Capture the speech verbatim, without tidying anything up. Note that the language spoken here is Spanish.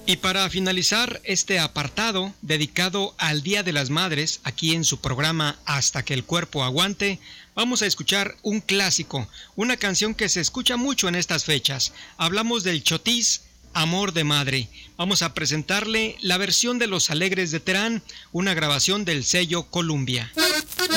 Y para finalizar este apartado dedicado al Día de las Madres, aquí en su programa Hasta que el cuerpo aguante, vamos a escuchar un clásico, una canción que se escucha mucho en estas fechas. Hablamos del chotis, Amor de Madre. Vamos a presentarle la versión de Los Alegres de Terán, una grabación del sello Columbia.